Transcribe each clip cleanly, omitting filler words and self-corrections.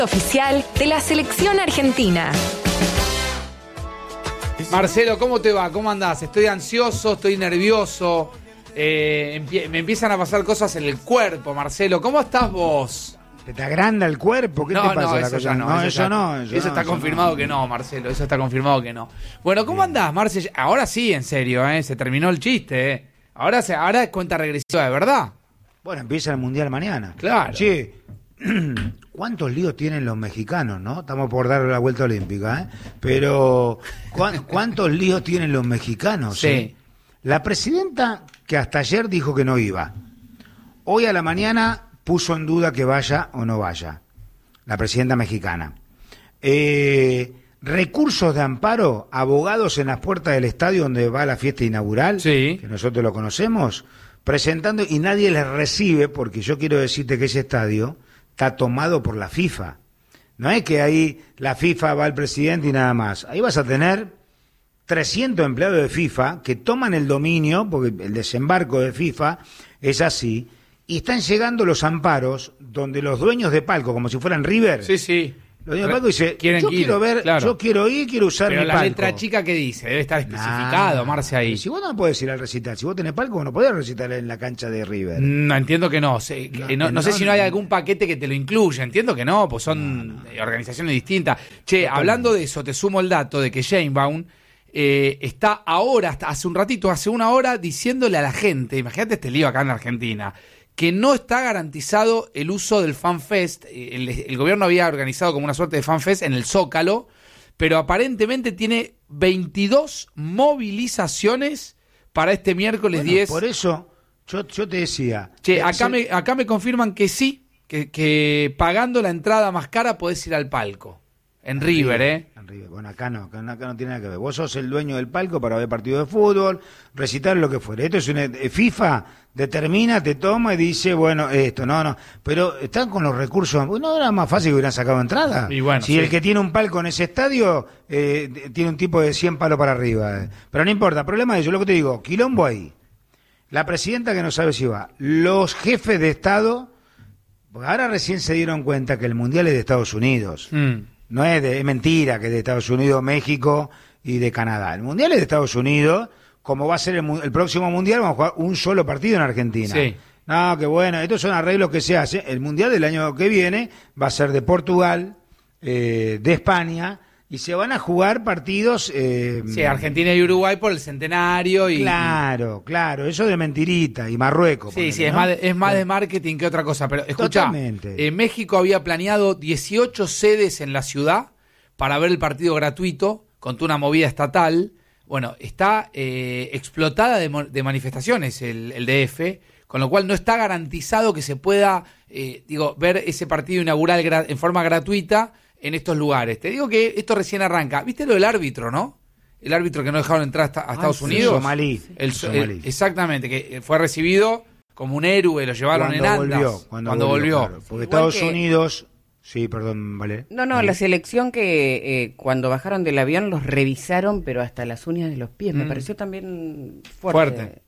Oficial de la selección argentina. Marcelo, ¿cómo te va? ¿Cómo andás? Estoy ansioso, estoy nervioso. Me empiezan a pasar cosas en el cuerpo, Marcelo. ¿Cómo estás vos? ¿Te agranda el cuerpo? ¿Qué te pasa? No, eso ya no. Eso está confirmado que no, Marcelo. Eso está confirmado que no. Bueno, ¿cómo andás, Marcelo? Ahora sí, en serio, se terminó el chiste, Ahora es cuenta regresiva, de verdad. Bueno, empieza el Mundial mañana. Claro. Che, ¿cuántos líos tienen los mexicanos, no? Estamos por dar la vuelta olímpica, Pero, ¿cuántos líos tienen los mexicanos? Sí. La presidenta, que hasta ayer dijo que no iba, hoy a la mañana puso en duda que vaya o no vaya. La presidenta mexicana. Recursos de amparo, abogados en las puertas del estadio donde va la fiesta inaugural, sí, que nosotros lo conocemos, presentando y nadie les recibe, porque yo quiero decirte que ese estadio está tomado por la FIFA. No es que ahí la FIFA va al presidente y nada más. Ahí vas a tener 300 empleados de FIFA que toman el dominio, porque el desembarco de FIFA es así, y están llegando los amparos donde los dueños de palco, como si fueran River, sí. los dueños de palco dicen, quiero ver, claro, yo quiero ir, quiero usar pero mi palco. Pero la letra chica, ¿qué dice? Debe estar especificado, Marce, ahí. Si vos no podés ir al recital, si vos tenés palco, vos no podés recitar en la cancha de River. No, entiendo que no. No sé si no hay algún paquete que te lo incluya. Entiendo que no, pues son organizaciones distintas. Che, hablando de eso, te sumo el dato de que Sheinbaum está ahora, hasta hace un ratito, hace una hora, diciéndole a la gente, imagínate este lío acá en Argentina, que no está garantizado el uso del FanFest. El gobierno había organizado como una suerte de FanFest en el Zócalo, pero aparentemente tiene 22 movilizaciones para este miércoles 10. Por eso yo te decía. Che, acá me confirman que sí, que pagando la entrada más cara podés ir al palco. En River, En River. Bueno, acá no tiene nada que ver. Vos sos el dueño del palco para ver partidos de fútbol, recitar lo que fuera. Esto es una FIFA, determina, te toma y dice, bueno, esto, no. Pero están con los recursos. ¿No era más fácil que hubieran sacado entrada? Y bueno, si sí. El que tiene un palco en ese estadio tiene un tipo de 100 palos para arriba. Pero no importa, problema de ello, lo que te digo, quilombo ahí. La presidenta que no sabe si va. Los jefes de Estado, porque ahora recién se dieron cuenta que el Mundial es de Estados Unidos. No es mentira que es de Estados Unidos, México y de Canadá. El Mundial es de Estados Unidos, como va a ser el próximo Mundial, vamos a jugar un solo partido en Argentina. Sí. No, qué bueno, estos son arreglos que se hacen. El Mundial del año que viene va a ser de Portugal, de España, y se van a jugar partidos... sí, Argentina y Uruguay por el centenario. Claro, eso de mentirita, y Marruecos. Sí, ponele, es más de marketing que otra cosa. Pero escuchá, México había planeado 18 sedes en la ciudad para ver el partido gratuito, con toda una movida estatal. Bueno, está explotada de manifestaciones el DF, con lo cual no está garantizado que se pueda ver ese partido inaugural en forma gratuita en estos lugares. Te digo que esto recién arranca. ¿Viste lo del árbitro, no? El árbitro que no dejaron entrar a Estados Unidos. Somalí. Exactamente, que fue recibido como un héroe, lo llevaron en andas. Cuando volvió. Claro, porque Estados Unidos... Sí, perdón, vale. No, la selección que cuando bajaron del avión los revisaron, pero hasta las uñas de los pies. Me pareció también fuerte.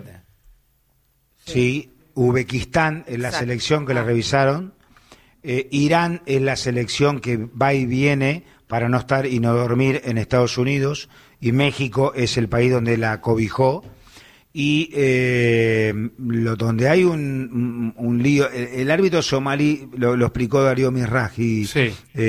Sí, Uzbekistán es la selección que la revisaron. Irán es la selección que va y viene para no estar y no dormir en Estados Unidos, y México es el país donde la cobijó, y donde hay un lío, el árbitro somalí lo explicó Darío Mizrahi. Sí.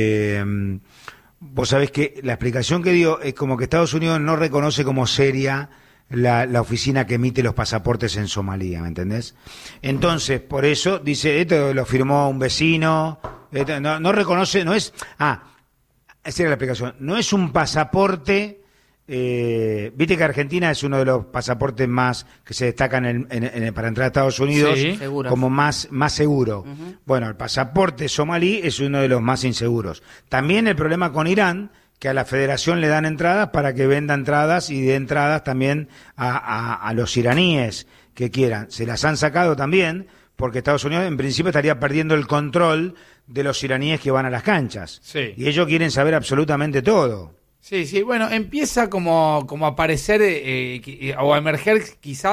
Vos sabés que la explicación que dio es como que Estados Unidos no reconoce como seria la oficina que emite los pasaportes en Somalia, ¿me entendés? Entonces, por eso, dice, esto lo firmó un vecino, no reconoce, no es... esa era la explicación, no es un pasaporte, viste que Argentina es uno de los pasaportes más que se destacan para entrar a Estados Unidos, sí, como más seguro. Uh-huh. Bueno, el pasaporte somalí es uno de los más inseguros. También el problema con Irán, que a la federación le dan entradas para que venda entradas y dé entradas también a los iraníes que quieran. Se las han sacado también porque Estados Unidos en principio estaría perdiendo el control de los iraníes que van a las canchas. Sí. Y ellos quieren saber absolutamente todo. Sí, bueno, empieza como a aparecer o a emerger quizás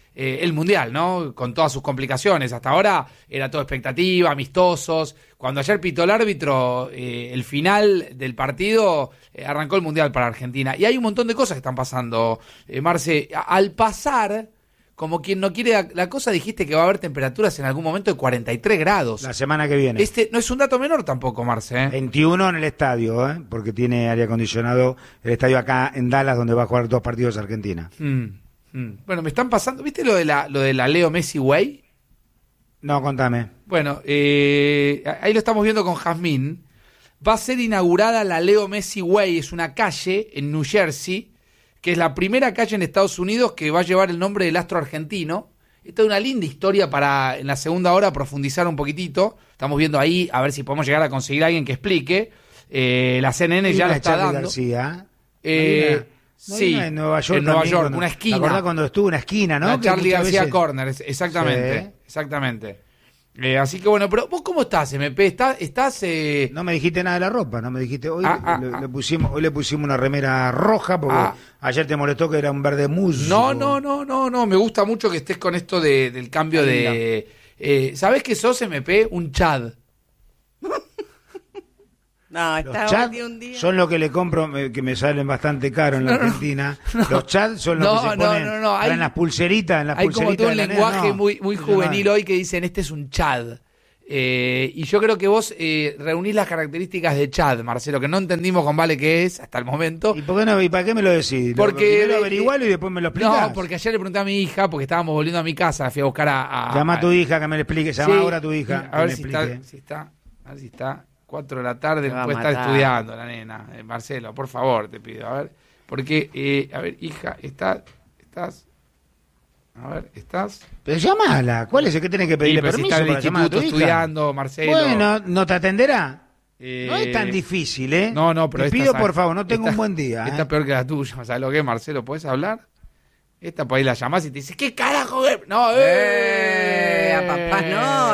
el Mundial, ¿no? Con todas sus complicaciones. Hasta ahora era todo expectativa, amistosos. Cuando ayer pitó el árbitro, el final del partido arrancó el Mundial para Argentina. Y hay un montón de cosas que están pasando, Marce. Al pasar, como quien no quiere la cosa, dijiste que va a haber temperaturas en algún momento de 43 grados. La semana que viene. No es un dato menor tampoco, Marce. 21 en el estadio, porque tiene aire acondicionado el estadio acá en Dallas, donde va a jugar 2 partidos Argentina. Bueno, me están pasando, ¿viste lo de la Leo Messi Way? No, contame. Bueno, ahí lo estamos viendo con Jazmín. Va a ser inaugurada la Leo Messi Way, es una calle en New Jersey, que es la primera calle en Estados Unidos que va a llevar el nombre del astro argentino. Esta es una linda historia para en la segunda hora profundizar un poquitito. Estamos viendo ahí a ver si podemos llegar a conseguir a alguien que explique. La CNN ya lo está dando. García. Sí, en Nueva York. En Nueva York, una esquina. ¿Te acordás cuando estuvo una esquina, no? La Charlie García veces... Corner, exactamente. Sí. Exactamente. Así que bueno, pero ¿vos cómo estás, MP? ¿Estás No me dijiste nada de la ropa, no me dijiste. Hoy le pusimos una remera roja porque ayer te molestó que era un verde musgo. No, me gusta mucho que estés con esto del cambio de... ¿Sabés qué sos, MP? Un Chad. No, los Chad un día. Son los que le compro, que me salen bastante caro en la Argentina. Los Chad son los que se ponen en las pulseritas. Hay como todo un lenguaje muy juvenil hoy que dicen, este es un Chad. Y yo creo que vos reunís las características de Chad, Marcelo, que no entendimos con Vale qué es hasta el momento. ¿Y por qué no? ¿Y para qué me lo decís? Porque primero averigualo y después me lo explicás. No, porque ayer le pregunté a mi hija, porque estábamos volviendo a mi casa, la fui a buscar Llama a tu hija que me lo explique, llama ahora a tu hija. A ver si está. 4 de la tarde, puede estar estudiando la nena. Marcelo, por favor, te pido. A ver, porque, a ver, hija, ¿estás? A ver, ¿estás? Pero llámala. ¿Cuál es el que tenés que pedirle permiso si está para llamar a tu hija? Estudiando, Marcelo. Bueno, ¿no te atenderá? No es tan difícil, ¿eh? No, pero te pido, por favor, no tengo un buen día. Esta es peor que la tuya. ¿Sabes lo que es, Marcelo? ¿Podés hablar? Esta por ahí la llamás y te dice, ¿qué carajo? No, a papá no,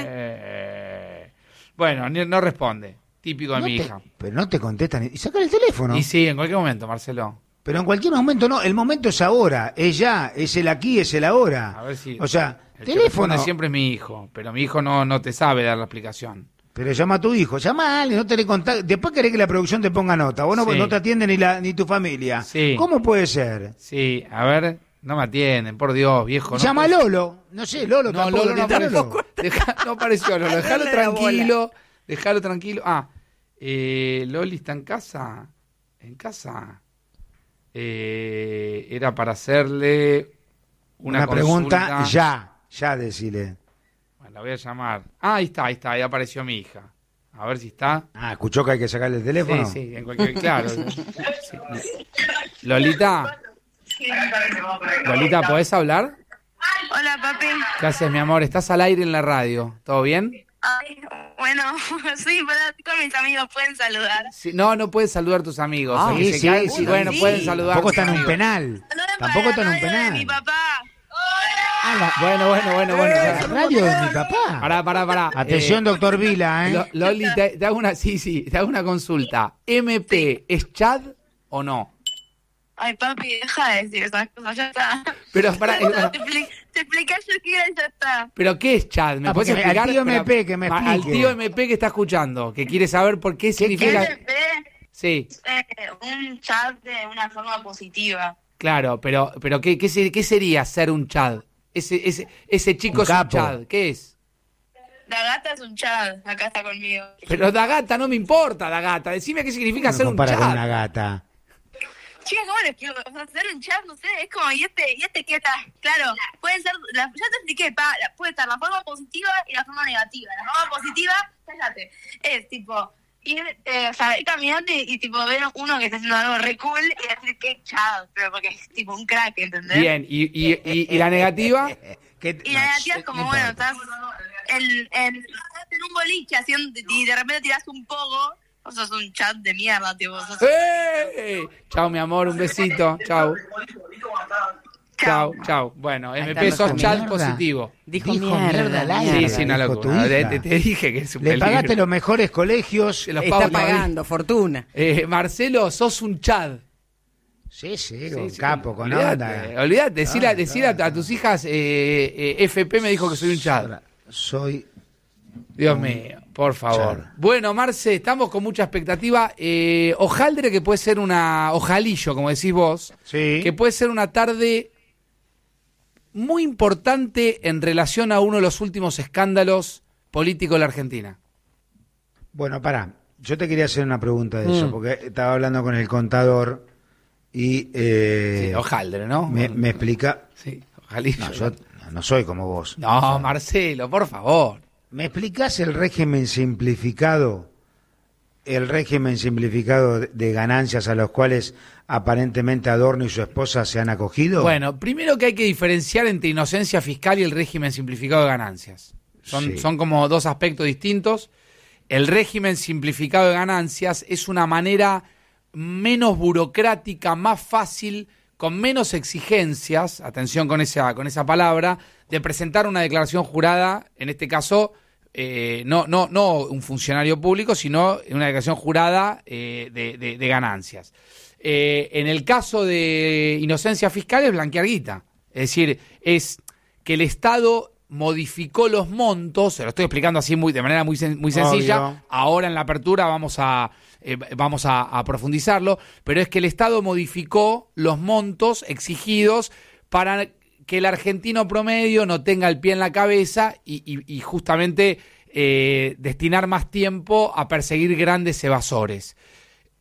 Bueno, no responde. Típico de mi hija. Pero no te contestan. Y sacar el teléfono. Y sí, en cualquier momento, Marcelo. Pero en cualquier momento no. El momento es ahora. Es ya. Es el aquí, es el ahora. A ver si. O sea, el teléfono. Que siempre es mi hijo. Pero mi hijo no te sabe dar la explicación. Pero llama a tu hijo. Llama a alguien. No te le contactes. Después querés que la producción te ponga nota. Vos no te atiende ni tu familia. Sí. ¿Cómo puede ser? Sí, a ver. No me atienden, por Dios, viejo. Llama a Lolo. No sé, Lolo no, tampoco. Lolo no apareció Lolo. Déjalo tranquilo. Déjalo tranquilo. Loli está en casa. En casa. Era para hacerle una pregunta ya decile. Bueno, la voy a llamar. Ahí está, ahí apareció mi hija. A ver si está. ¿Escuchó que hay que sacarle el teléfono? Sí, en cualquier, claro. Sí. Lolita, ¿podés hablar? Hola, papi. ¿Qué haces, mi amor? Estás al aire en la radio. ¿Todo bien? Ay, bueno, sí, con mis amigos pueden saludar. Sí, no pueden saludar a tus amigos. Sí. Bueno, pueden saludar. Tampoco está en un penal. Tampoco está en un penal. Mi papá. Bueno. La radio de mi papá. Pará. Atención, doctor Vila, Loli, te hago una consulta. ¿MP es Chad o no? Ay, papi, deja de decir esas cosas, ya está. Pero para te expliqué yo qué era y ya está. ¿Pero qué es Chad? ¿Me puedes explicar? Al tío MP que me explique. Al tío MP que está escuchando, que quiere saber por qué significa... MP, sí. Un chat de una forma positiva. Claro, pero ¿qué sería ser un Chad? Ese chico es un Chad, ¿qué es? Dagata es un Chad, acá está conmigo. Pero Dagata no me importa, Dagata. Decime qué significa ser un Chad. Con una gata. Chica, ¿cómo les quiero hacer un chat? No sé, es como, ¿y este qué tal? Claro, puede ser, ya te expliqué, puede estar la forma positiva y la forma negativa. La forma positiva, cállate, es tipo, ir caminando y tipo ver uno que está haciendo algo re cool y decir qué chat, pero porque es tipo un crack, ¿entendés? Bien, ¿y la negativa? Y la negativa es como, bueno, estás en un boliche haciendo, y de repente tirás un pogo. Vos sos un chat de mierda, tío. Chao, mi amor, un besito. Chao. Bueno, MP sos chat positivo. Dijo mierda. Sí, una locura. Te dije que es un peligro. Le pagaste los mejores colegios. Está pagando, fortuna. Marcelo, sos un Chad. Sí, con capo, con olvidate, onda. Olvídate, decir a tus hijas, FP me dijo que soy un chad. Soy... Dios mío, por favor. Chad. Bueno, Marce, estamos con mucha expectativa. Hojaldre, que puede ser ojalillo, como decís vos, Sí. que puede ser una tarde muy importante en relación a uno de los últimos escándalos políticos de la Argentina. Bueno, pará. Yo te quería hacer una pregunta de eso, porque estaba hablando con el contador y... Sí, Hojaldre, ¿no? Me explica... Sí, ojalillo. No, yo no soy como vos. No, Marcelo, por favor. ¿Me explicás el régimen simplificado? El régimen simplificado de ganancias a los cuales aparentemente Adorno y su esposa se han acogido. Bueno, primero que hay que diferenciar entre inocencia fiscal y el régimen simplificado de ganancias. Son como dos aspectos distintos. El régimen simplificado de ganancias es una manera menos burocrática, más fácil, con menos exigencias, atención con esa palabra, de presentar una declaración jurada, en este caso, no un funcionario público, sino una declaración jurada de ganancias. En el caso de inocencia fiscal es blanquear guita. Es decir, es que el Estado modificó los montos, se lo estoy explicando así de manera muy sencilla. Obvio. Ahora en la apertura vamos a profundizarlo, pero es que el Estado modificó los montos exigidos para que el argentino promedio no tenga el pie en la cabeza y justamente destinar más tiempo a perseguir grandes evasores.